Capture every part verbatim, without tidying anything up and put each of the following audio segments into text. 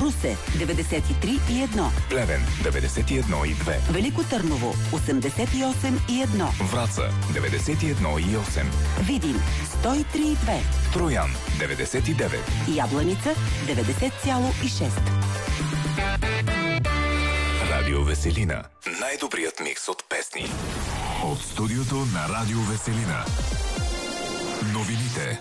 Русе деветдесет и три и едно, Плевен деветдесет и едно и две, Велико Търново осемдесет и осем и едно, Враца деветдесет и едно и осем, Видин сто и три и две, Троян деветдесет и девет, Ябланица деветдесет цяло и шест. Радио Веселина. Най-добрият микс от песни. От студиото на Радио Веселина. Новините.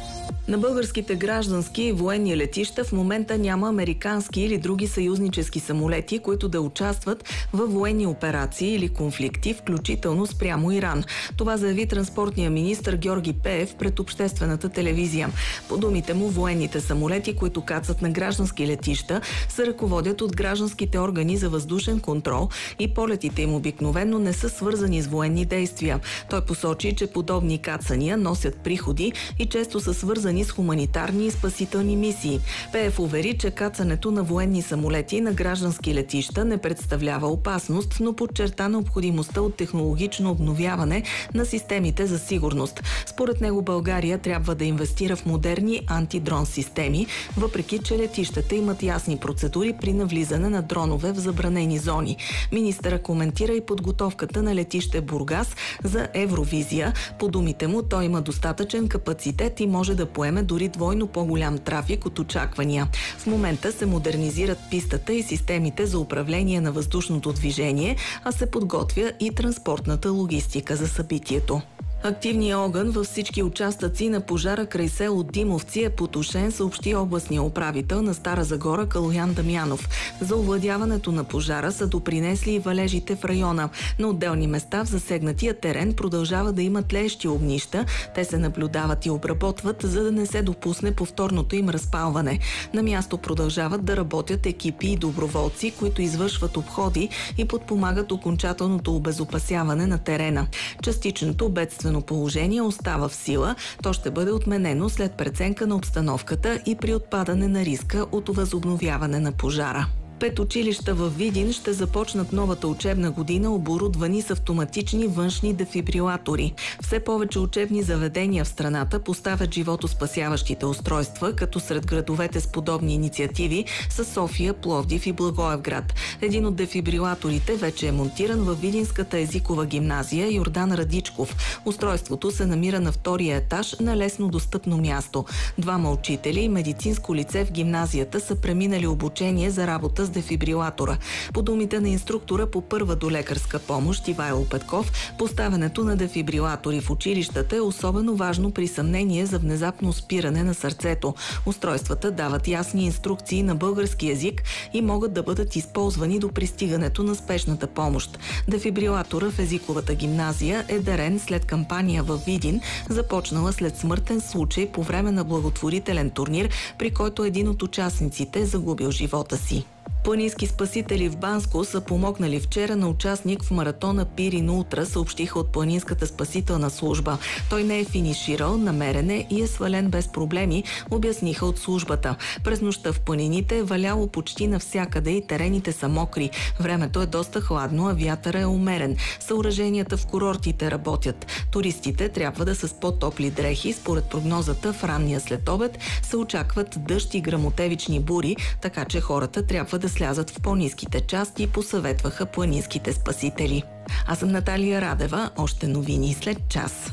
На българските граждански и военни летища в момента няма американски или други съюзнически самолети, които да участват във военни операции или конфликти, включително спрямо Иран. Това заяви транспортния министър Георги Пеев пред обществената телевизия. По думите му, военните самолети, които кацат на граждански летища, се ръководят от гражданските органи за въздушен контрол и полетите им обикновено не са свързани с военни действия. Той посочи, че подобни кацания носят приходи и често са свързани с хуманитарни и спасителни мисии. Пеев увери, че кацането на военни самолети на граждански летища не представлява опасност, но подчерта необходимостта от технологично обновяване на системите за сигурност. Според него България трябва да инвестира в модерни антидрон системи, въпреки че летищата имат ясни процедури при навлизане на дронове в забранени зони. Министъра коментира и подготовката на летище Бургас за Евровизия. По думите му, той има достатъчен капацитет и може да поеме дори двойно по-голям трафик от очаквания. В момента се модернизират пистата и системите за управление на въздушното движение, а се подготвя и транспортната логистика за събитието. Активният огън във всички участъци на пожара край село Димовци е потушен, съобщи областния управител на Стара Загора Калоян Дамянов. За овладяването на пожара са допринесли и валежите в района. На отделни места в засегнатия терен продължава да има тлеещи огнища. Те се наблюдават и обработват, за да не се допусне повторното им разпалване. На място продължават да работят екипи и доброволци, които извършват обходи и подпомагат окончателното обезопасяване на терена. Частичното бедствено положение остава в сила. То ще бъде отменено след преценка на обстановката и при отпадане на риска от възобновяване на пожара. Пет училища във Видин ще започнат новата учебна година оборудвани с автоматични външни дефибрилатори. Все повече учебни заведения в страната поставят животоспасяващите устройства, като сред градовете с подобни инициативи са София, Пловдив и Благоевград. Един от дефибрилаторите вече е монтиран във Видинската езикова гимназия Йордан Радичков. Устройството се намира на втория етаж на лесно достъпно място. Двама учители и медицинско лице в гимназията са преминали обучение за работа с дефибрилатора. По думите на инструктора по първа долекарска помощ Ивайло Петков, поставянето на дефибрилатори в училищата е особено важно при съмнение за внезапно спиране на сърцето. Устройствата дават ясни инструкции на български език и могат да бъдат използвани до пристигането на спешната помощ. Дефибрилатора в езиковата гимназия е дарен след кампания във Видин, започнала след смъртен случай по време на благотворителен турнир, при който един от участниците е загубил живота си. Планински спасители в Банско са помогнали вчера на участник в маратона Пирин Ултра, съобщиха от Планинската спасителна служба. Той не е финиширал, намерен е и е свален без проблеми, обясниха от службата. През нощта в планините е валяло почти навсякъде и терените са мокри. Времето е доста хладно, а вятъра е умерен. Съоръженията в курортите работят. Туристите трябва да са с по-топли дрехи. Според прогнозата в ранния следобед се очакват дъжд и гръмотевични бури, така че хората трябва да слязат в по-ниските части, посъветваха планинските спасители. Аз съм Наталия Радева, още новини след час.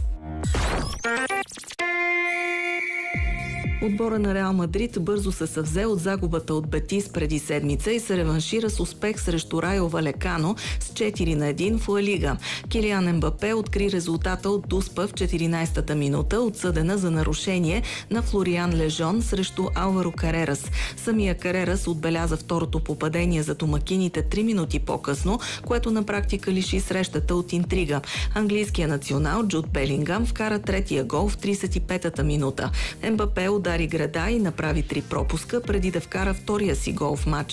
Отбора на Реал Мадрид бързо се съвзе от загубата от Бетис преди седмица и се реваншира с успех срещу Райо Валекано с четири на едно в Ла Лига. Килиан Ембапе откри резултата от Дуспа в четиринайсетата минута, отсъдена за нарушение на Флориан Лежон срещу Алваро Карерас. Самия Карерас отбеляза второто попадение за домакините три минути по-късно, което на практика лиши срещата от интрига. Английският национал Джуд Белингам вкара третия гол в трийсет и петата минута. Ембапе удари града и направи три пропуска преди да вкара втория си гол в матча